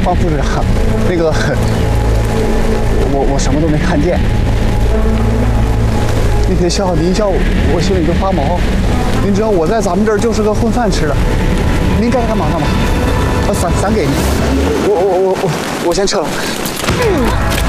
方副处长，那个我什么都没看见。那天吓唬您一下，我心里就发毛。您知道我在咱们这儿就是个混饭吃的，您该干嘛干嘛。伞给你，我先撤了。